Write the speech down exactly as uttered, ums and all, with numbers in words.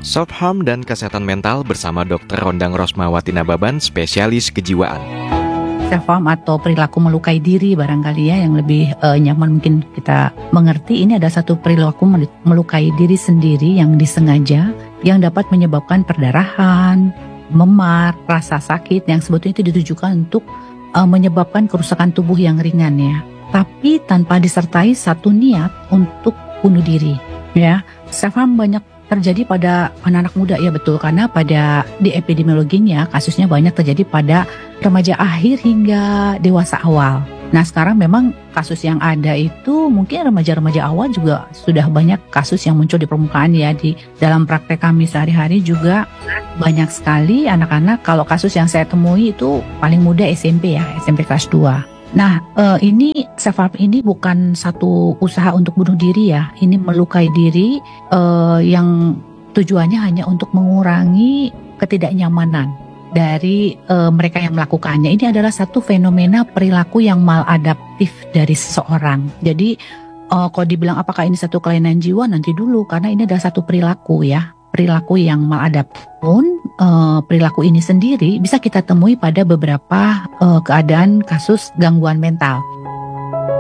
Self-harm dan kesehatan mental bersama dokter Rondang Rosmawati Nababan, spesialis kejiwaan. Self-harm atau perilaku melukai diri barangkali ya yang lebih uh, nyaman mungkin kita mengerti. Ini ada satu perilaku melukai diri sendiri yang disengaja, yang dapat menyebabkan perdarahan, memar, rasa sakit yang sebetulnya itu ditujukan untuk uh, menyebabkan kerusakan tubuh yang ringan ya. Tapi tanpa disertai satu niat untuk bunuh diri ya. Self-harm banyak terjadi pada anak-anak muda ya, betul, karena pada di epidemiologinya kasusnya banyak terjadi pada remaja akhir hingga dewasa awal. Nah sekarang memang kasus yang ada itu mungkin remaja-remaja awal juga sudah banyak kasus yang muncul di permukaan ya. Di dalam praktek kami sehari-hari juga banyak sekali anak-anak. Kalau kasus yang saya temui itu paling muda S M P ya, S M P kelas dua. Nah uh, ini self-harm ini bukan satu usaha untuk bunuh diri ya. Ini melukai diri uh, yang tujuannya hanya untuk mengurangi ketidaknyamanan dari uh, mereka yang melakukannya. Ini adalah satu fenomena perilaku yang maladaptif dari seseorang. Jadi uh, kalau dibilang apakah ini satu kelainan jiwa, nanti dulu, karena ini adalah satu perilaku ya. Perilaku yang maladaptif pun uh, perilaku ini sendiri bisa kita temui pada beberapa uh, keadaan kasus gangguan mental.